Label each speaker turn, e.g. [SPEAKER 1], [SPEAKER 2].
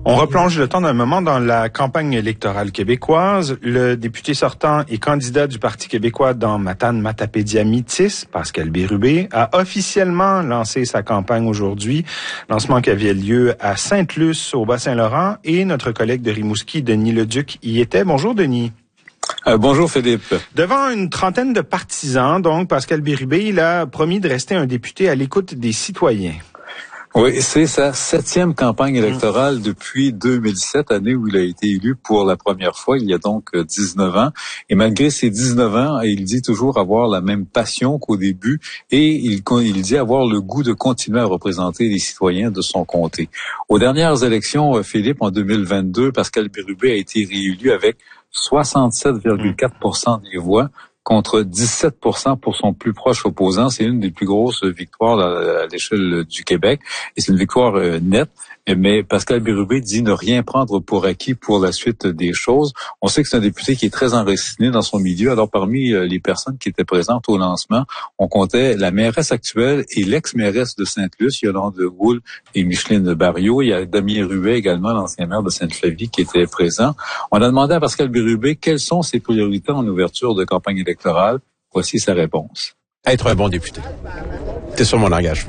[SPEAKER 1] On replonge le temps d'un moment dans la campagne électorale québécoise. Le député sortant et candidat du Parti québécois dans Matane-Matapédia-Métis, Pascal Bérubé, a officiellement lancé sa campagne aujourd'hui. Lancement qui avait lieu à Sainte-Luce, au Bas-Saint-Laurent, et notre collègue de Rimouski, Denis Leduc, y était. Bonjour, Denis.
[SPEAKER 2] Bonjour Philippe.
[SPEAKER 1] Devant une trentaine de partisans, donc, Pascal Bérubé, il a promis de rester un député à l'écoute des citoyens.
[SPEAKER 2] Oui, c'est sa 7e campagne électorale depuis 2007, année où il a été élu pour la première fois, il y a donc 19 ans. Et malgré ces 19 ans, il dit toujours avoir la même passion qu'au début et il dit avoir le goût de continuer à représenter les citoyens de son comté. Aux dernières élections, Philippe, en 2022, Pascal Bérubé a été réélu avec 67,4% des voix, contre 17% pour son plus proche opposant. C'est une des plus grosses victoires à l'échelle du Québec. Et c'est une victoire nette. Mais Pascal Bérubé dit ne rien prendre pour acquis pour la suite des choses. On sait que c'est un député qui est très enraciné dans son milieu. Alors, parmi les personnes qui étaient présentes au lancement, on comptait la mairesse actuelle et l'ex-mairesse de Sainte-Luce, Yolande Gould et Micheline Barriot. Il y a Damien Ruet également, l'ancien maire de Sainte-Flavie, qui était présent. On a demandé à Pascal Bérubé quelles sont ses priorités en ouverture de campagne électorale. Voici sa réponse.
[SPEAKER 3] Être un bon député. C'est sur mon langage.